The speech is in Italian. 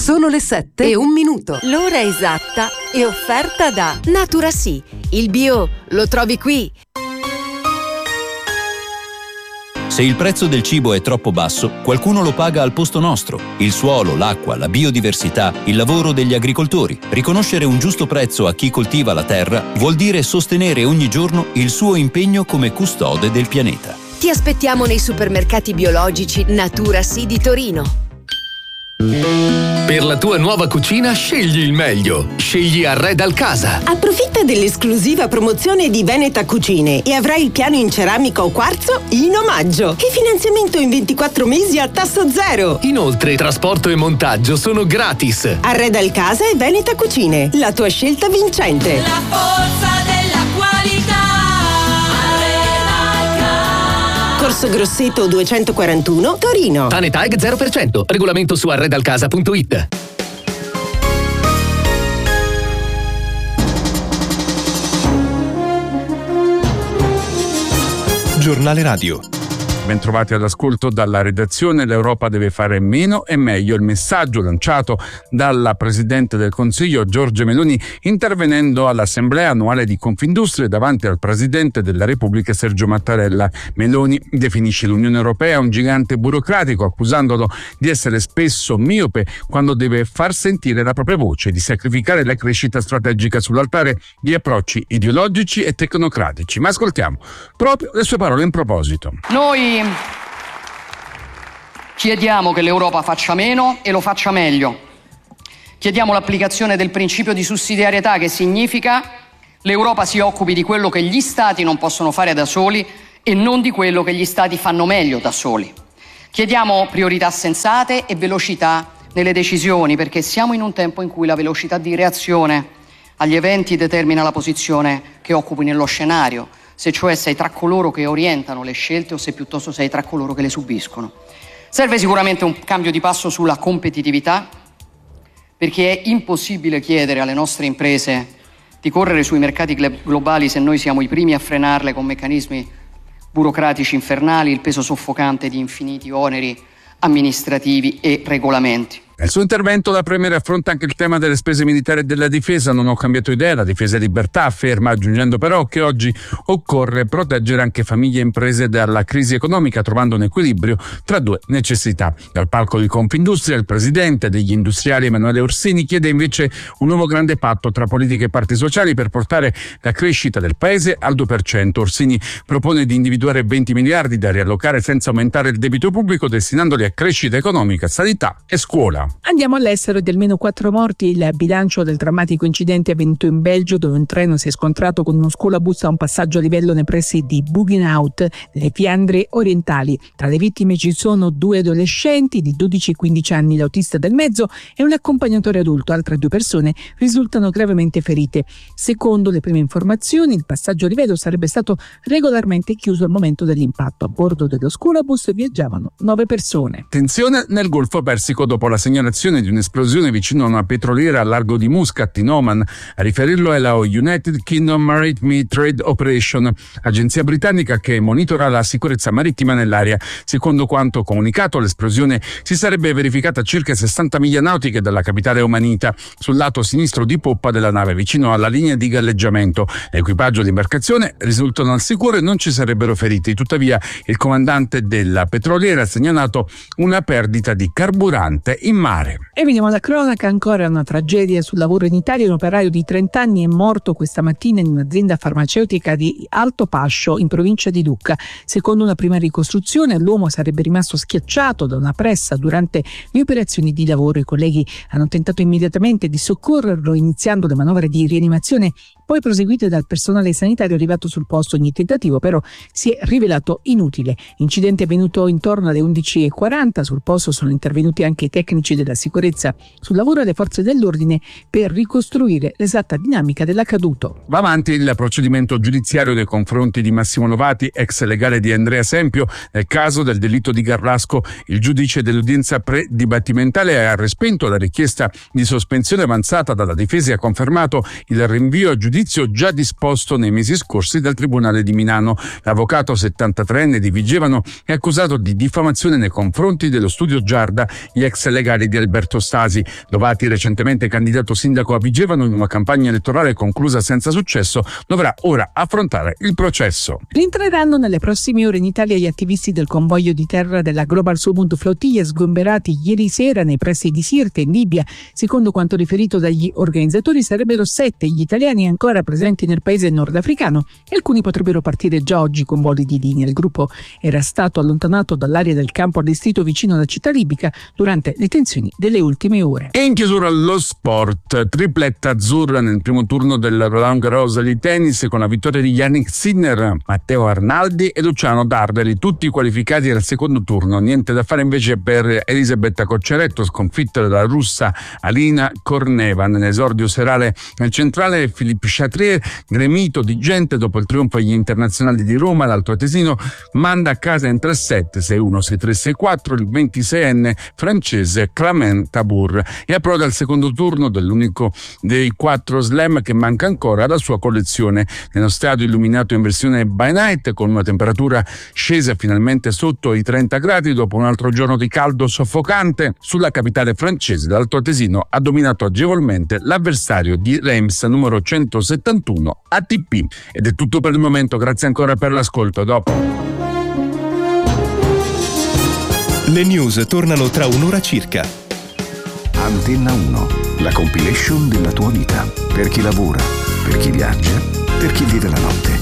Sono le 7:01. L'ora esatta è offerta da Natura Sì. Il bio lo trovi qui. Se il prezzo del cibo è troppo basso, qualcuno lo paga al posto nostro. Il suolo, l'acqua, la biodiversità, il lavoro degli agricoltori. Riconoscere un giusto prezzo a chi coltiva la terra vuol dire sostenere ogni giorno il suo impegno come custode del pianeta. Ti aspettiamo nei supermercati biologici Natura Sì di Torino. Per la tua nuova cucina scegli il meglio. Scegli Arreda al Casa. Approfitta dell'esclusiva promozione di Veneta Cucine e avrai il piano in ceramica o quarzo in omaggio. E finanziamento in 24 mesi a tasso zero. Inoltre, trasporto e montaggio sono gratis. Arreda al Casa e Veneta Cucine, la tua scelta vincente. La forza della qualità. Corso Grosseto 241, Torino. Tanetag 0%. Regolamento su arredalcasa.it. Giornale Radio. Bentrovati all'ascolto dalla redazione. L'Europa deve fare meno e meglio. Il messaggio lanciato dalla Presidente del Consiglio Giorgia Meloni intervenendo all'Assemblea annuale di Confindustria davanti al Presidente della Repubblica Sergio Mattarella. Meloni definisce l'Unione Europea un gigante burocratico, accusandolo di essere spesso miope quando deve far sentire la propria voce e di sacrificare la crescita strategica sull'altare di approcci ideologici e tecnocratici. Ma ascoltiamo proprio le sue parole in proposito. Noi chiediamo che l'Europa faccia meno e lo faccia meglio. Chiediamo l'applicazione del principio di sussidiarietà, che significa l'Europa si occupi di quello che gli Stati non possono fare da soli e non di quello che gli Stati fanno meglio da soli. Chiediamo priorità sensate e velocità nelle decisioni, perché siamo in un tempo in cui la velocità di reazione agli eventi determina la posizione che occupi nello scenario, se cioè sei tra coloro che orientano le scelte o se piuttosto sei tra coloro che le subiscono. Serve sicuramente un cambio di passo sulla competitività, perché è impossibile chiedere alle nostre imprese di correre sui mercati globali se noi siamo i primi a frenarle con meccanismi burocratici infernali, il peso soffocante di infiniti oneri amministrativi e regolamenti. Nel suo intervento la Premier affronta anche il tema delle spese militari e della difesa. Non ho cambiato idea, la difesa è libertà, afferma, aggiungendo però che oggi occorre proteggere anche famiglie e imprese dalla crisi economica, trovando un equilibrio tra due necessità. Dal palco di Confindustria il presidente degli industriali Emanuele Orsini chiede invece un nuovo grande patto tra politica e parti sociali per portare la crescita del paese al 2%. Orsini propone di individuare 20 miliardi da riallocare senza aumentare il debito pubblico, destinandoli a crescita economica, sanità e scuola. Andiamo all'estero ed almeno 4 morti il bilancio del drammatico incidente avvenuto in Belgio, dove un treno si è scontrato con uno scolabus a un passaggio a livello nei pressi di Buggenhout, nelle Fiandre orientali. Tra le vittime ci sono 2 adolescenti di 12 e 15 anni, l'autista del mezzo e un accompagnatore adulto. Altre 2 persone risultano gravemente ferite. Secondo le prime informazioni, il passaggio a livello sarebbe stato regolarmente chiuso al momento dell'impatto. A bordo dello scolabus viaggiavano 9 persone. Tensione nel Golfo Persico dopo la segnalazione di un'esplosione vicino a una petroliera al largo di Muscat in Oman. A riferirlo è la United Kingdom Maritime Trade Operation, agenzia britannica che monitora la sicurezza marittima nell'area. Secondo quanto comunicato, l'esplosione si sarebbe verificata a circa 60 miglia nautiche dalla capitale omanita, sul lato sinistro di poppa della nave, vicino alla linea di galleggiamento. L'equipaggio e l'imbarcazione risultano al sicuro e non ci sarebbero feriti. Tuttavia, il comandante della petroliera ha segnalato una perdita di carburante in mare. E veniamo alla cronaca, ancora una tragedia sul lavoro in Italia. Un operaio di 30 anni è morto questa mattina in un'azienda farmaceutica di Alto Pascio, in provincia di Lucca. Secondo una prima ricostruzione, l'uomo sarebbe rimasto schiacciato da una pressa durante le operazioni di lavoro. I colleghi hanno tentato immediatamente di soccorrerlo, iniziando le manovre di rianimazione, poi proseguite dal personale sanitario arrivato sul posto. Ogni tentativo però si è rivelato inutile. L'incidente è avvenuto intorno alle 11:40. Sul posto sono intervenuti anche i tecnici della sicurezza sul lavoro e le forze dell'ordine per ricostruire l'esatta dinamica dell'accaduto. Va avanti il procedimento giudiziario nei confronti di Massimo Novati, ex legale di Andrea Sempio, nel caso del delitto di Garlasco. Il giudice dell'udienza pre-dibattimentale ha respinto la richiesta di sospensione avanzata dalla difesa e ha confermato il rinvio a giudizio giudizio già disposto nei mesi scorsi dal Tribunale di Milano. L'avvocato 73enne di Vigevano è accusato di diffamazione nei confronti dello studio Giarda, gli ex legali di Alberto Stasi. Lovati, recentemente candidato sindaco a Vigevano in una campagna elettorale conclusa senza successo, dovrà ora affrontare il processo. Rientreranno nelle prossime ore in Italia gli attivisti del convoglio di terra della Global Subund Flotilla sgomberati ieri sera nei pressi di Sirte, in Libia. Secondo quanto riferito dagli organizzatori, sarebbero 7 gli italiani ancora presenti nel paese nordafricano e alcuni potrebbero partire già oggi con voli di linea. Il gruppo era stato allontanato dall'area del campo allestito vicino alla città libica durante le tensioni delle ultime ore. E in chiusura lo sport, tripletta azzurra nel primo turno del Roland Garros di tennis con la vittoria di Yannick Sinner, Matteo Arnaldi e Luciano Darderi, tutti qualificati al secondo turno. Niente da fare invece per Elisabetta Cocceretto, sconfitta dalla russa Alina Korneva. Nell'esordio serale nel centrale, Philippe Chatrier, gremito di gente dopo il trionfo agli internazionali di Roma, l'Alto Atesino manda a casa in 3-7, 6-1, 6-3, 6-4 il 26enne francese Clement Tabour e approda al secondo turno dell'unico dei 4 slam che manca ancora alla sua collezione. Nello stadio illuminato in versione by night, con una temperatura scesa finalmente sotto i 30 gradi dopo un altro giorno di caldo soffocante, sulla capitale francese l'Alto Atesino ha dominato agevolmente l'avversario di Reims numero 171 ATP. Ed è tutto per il momento, grazie ancora per l'ascolto. Dopo. Le news tornano tra un'ora circa. Antenna 1, la compilation della tua vita. Per chi lavora, per chi viaggia, per chi vive la notte.